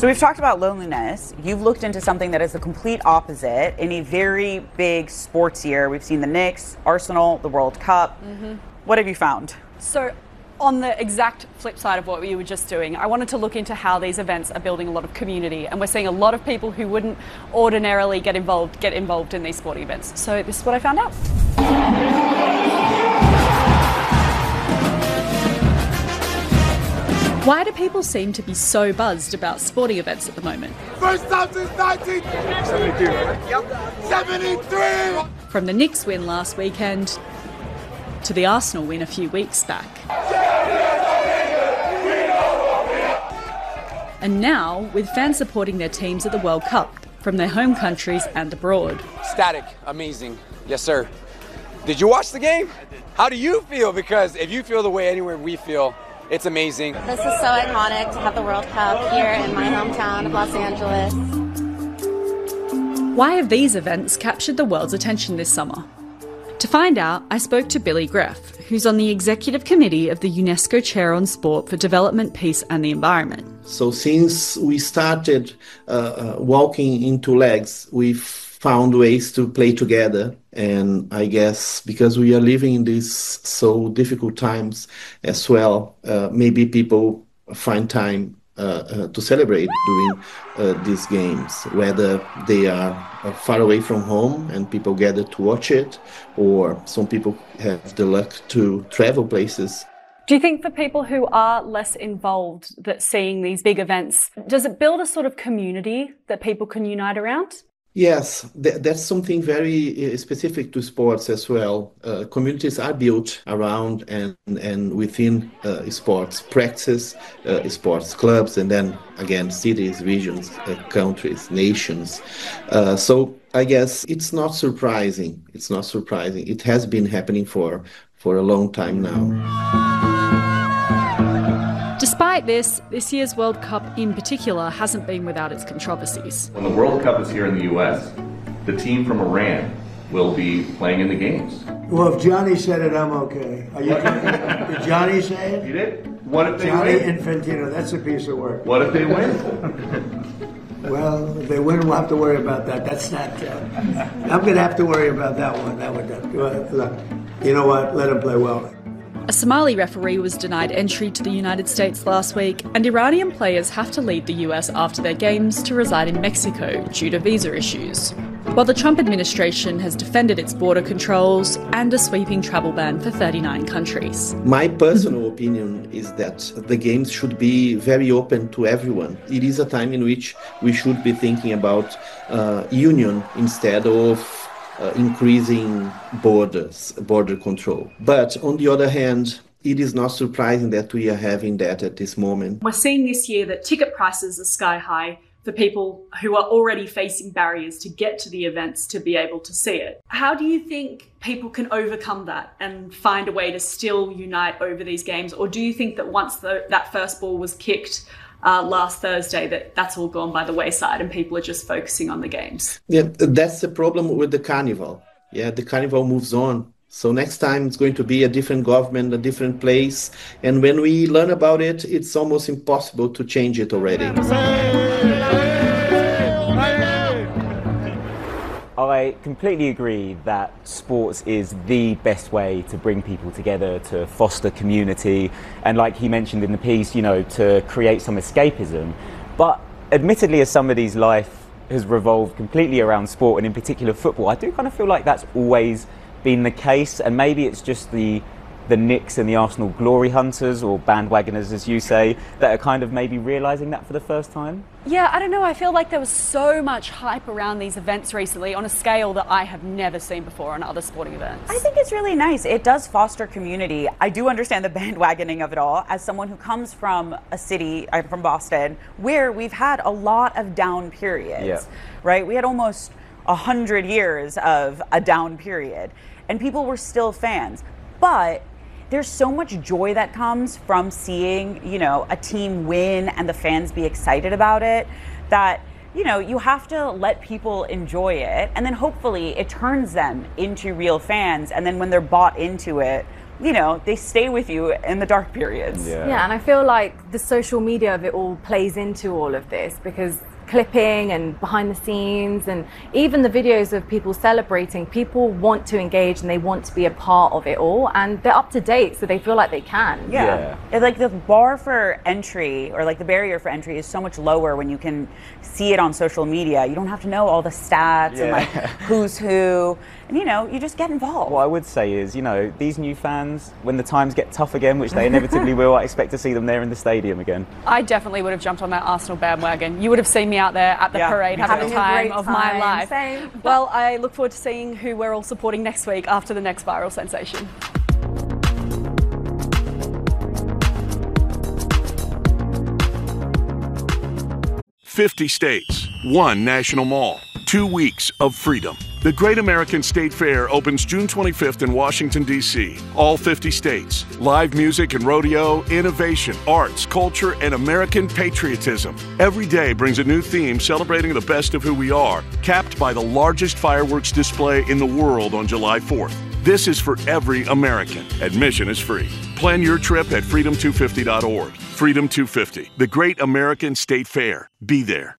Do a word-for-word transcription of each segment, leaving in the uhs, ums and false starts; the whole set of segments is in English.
So we've talked about loneliness. You've looked into something that is the complete opposite in a very big sports year. We've seen the Knicks, Arsenal, the World Cup. Mm-hmm. What have you found? So on the exact flip side of what we were just doing, I wanted to look into how these events are building a lot of community, and we're seeing a lot of people who wouldn't ordinarily get involved get involved in these sporting events. So this is what I found out. Why do people seem to be so buzzed about sporting events at the moment? First time since nineteen seventy-two, right? Yep. seventy-three! From the Knicks win last weekend to the Arsenal win a few weeks back. And now, with fans supporting their teams at the World Cup from their home countries and abroad. Static, amazing. Yes, sir. Did you watch the game? I did. How do you feel? Because if you feel the way anywhere we feel, it's amazing. This is so iconic to have the World Cup here in my hometown of Los Angeles. Why have these events captured the world's attention this summer? To find out, I spoke to Billy Greff, who's on the executive committee of the UNESCO Chair on Sport for Development, Peace and the Environment. So since we started uh, uh, walking into legs, we've found ways to play together. And I guess because we are living in these so difficult times as well, uh, maybe people find time uh, uh, to celebrate during uh, these games, whether they are uh, far away from home and people gather to watch it, or some people have the luck to travel places. Do you think for people who are less involved, that seeing these big events, does it build a sort of community that people can unite around? Yes, th- that's something very uh, specific to sports as well. Uh, communities are built around and, and within uh, sports practices, uh, sports clubs, and then again, cities, regions, uh, countries, nations. Uh, so I guess it's not surprising. It's not surprising. It has been happening for, for a long time now. Despite this, this year's World Cup in particular hasn't been without its controversies. When the World Cup is here in the U S, the team from Iran will be playing in the games. Well, if Johnny said it, I'm okay. Are you kidding? Did Johnny say it? You did? What if they Johnny win? Infantino, that's a piece of work. What if they win? Well, if they win, we'll have to worry about that. That's not... Uh, I'm going to have to worry about that one. That one. Uh, look, you know what? Let them play well. A Somali referee was denied entry to the United States last week, and Iranian players have to leave the U S after their games to reside in Mexico due to visa issues. While the Trump administration has defended its border controls and a sweeping travel ban for thirty-nine countries. My personal opinion is that the games should be very open to everyone. It is a time in which we should be thinking about uh, union instead of Uh, increasing borders, border control. But on the other hand, it is not surprising that we are having that at this moment. We're seeing this year that ticket prices are sky high for people who are already facing barriers to get to the events to be able to see it. How do you think people can overcome that and find a way to still unite over these games? Or do you think that once the, that first ball was kicked Uh, last Thursday, that that's all gone by the wayside and people are just focusing on the games? Yeah, that's the problem with the carnival. Yeah, the carnival moves on. So next time it's going to be a different government, a different place. And when we learn about it, it's almost impossible to change it already. I completely agree that sports is the best way to bring people together, to foster community, and like he mentioned in the piece, you know, to create some escapism. But admittedly, as somebody's life has revolved completely around sport, and in particular football, I do kind of feel like that's always been the case, and maybe it's just the the Knicks and the Arsenal glory hunters, or bandwagoners as you say, that are kind of maybe realising that for the first time? Yeah, I don't know. I feel like there was so much hype around these events recently on a scale that I have never seen before on other sporting events. I think it's really nice. It does foster community. I do understand the bandwagoning of it all. As someone who comes from a city, I'm from Boston, where we've had a lot of down periods, yeah. right? We had almost a hundred years of a down period, and people were still fans. But there's so much joy that comes from seeing, you know, a team win and the fans be excited about it, that, you know, you have to let people enjoy it, and then hopefully it turns them into real fans, and then when they're bought into it, you know, they stay with you in the dark periods. Yeah. yeah, and I feel like the social media of it all plays into all of this, because clipping and behind the scenes and even the videos of people celebrating, people want to engage and they want to be a part of it all, and they're up to date, so they feel like they can. Yeah. yeah. Like the bar for entry, or like the barrier for entry, is so much lower when you can see it on social media. You don't have to know all the stats yeah. and like who's who, and you know, you just get involved. What I would say is, you know, these new fans, when the times get tough again, which they inevitably will, I expect to see them there in the stadium again. I definitely would have jumped on that Arsenal bandwagon. You would have seen me out there at the yeah, parade having, having the time of time. my life. Same. Well, I look forward to seeing who we're all supporting next week after the next viral sensation. fifty states, one national mall, two weeks of freedom. The Great American State Fair opens June twenty-fifth in Washington, D C All fifty states. Live music and rodeo, innovation, arts, culture, and American patriotism. Every day brings a new theme celebrating the best of who we are, capped by the largest fireworks display in the world on July fourth. This is for every American. Admission is free. Plan your trip at freedom two fifty dot org. Freedom two fifty, the Great American State Fair. Be there.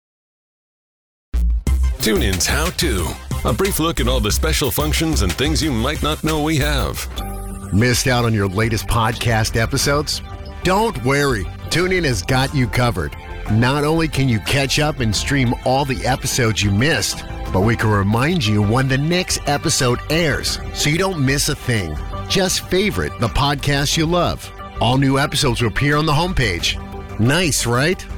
TuneIn's How To. A brief look at all the special functions and things you might not know we have. Missed out on your latest podcast episodes? Don't worry. TuneIn has got you covered. Not only can you catch up and stream all the episodes you missed, but we can remind you when the next episode airs, so you don't miss a thing. Just favorite the podcast you love. All new episodes will appear on the homepage. Nice, right?